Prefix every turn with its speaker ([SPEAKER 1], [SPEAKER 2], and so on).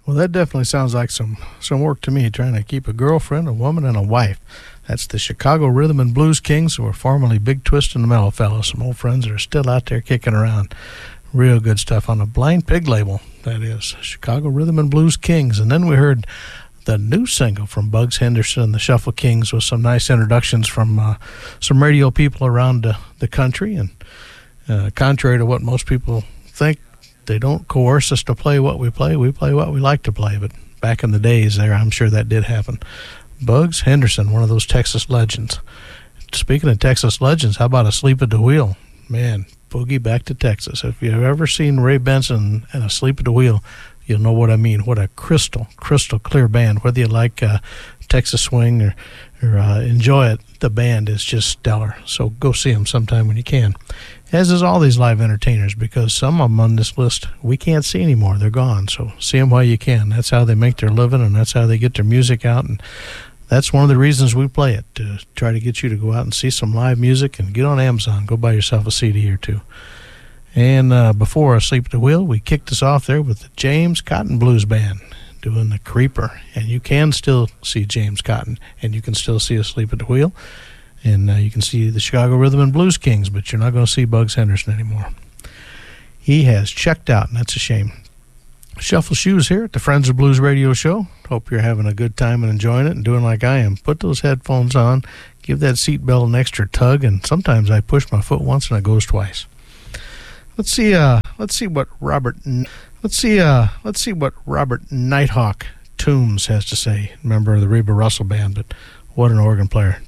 [SPEAKER 1] Well, that definitely sounds like some work to me, trying to keep a girlfriend, a woman, and a wife. That's the Chicago Rhythm and Blues Kings, who were formerly Big Twist and the Mellow Fellows, some old friends that are still out there kicking around. Real good stuff on the Blind Pig label, that is. Chicago Rhythm and Blues Kings. And then we heard the new single from Bugs Henderson and the Shuffle Kings with some nice introductions from some radio people around the country. And contrary to what most people think, they don't coerce us to play what we play. We play what we like to play. But back in the days there, I'm sure that did happen. Bugs Henderson, one of those Texas legends. Speaking of Texas legends, how about Asleep at the Wheel? Man, boogie back to Texas. If you've ever seen Ray Benson and Asleep at the Wheel, you'll know what I mean. What a crystal clear band. Whether you like Texas swing or enjoy it, the band is just stellar. So go see them sometime when you can. As is all these live entertainers, because some of them on this list we can't see anymore. They're gone. So see them while you can. That's how they make their living, and that's how they get their music out. And that's one of the reasons we play it, to try to get you to go out and see some live music and get on Amazon. Go buy yourself a CD or two. And before Asleep at the Wheel, we kicked us off there with the James Cotton Blues Band doing the Creeper. And you can still see James Cotton, and you can still see Asleep at the Wheel. And you can see the Chicago Rhythm and Blues Kings, but you're not going to see Bugs Henderson anymore. He has checked out, and that's a shame. Shuffle Shoes here at the Friends of Blues Radio Show. Hope you're having a good time and enjoying it and doing like I am. Put those headphones on, give that seatbelt an extra tug, and sometimes I push my foot once and it goes twice. Let's see what Robert Nighthawk Toombs has to say. Member of the Reba Russell Band, but what an organ player.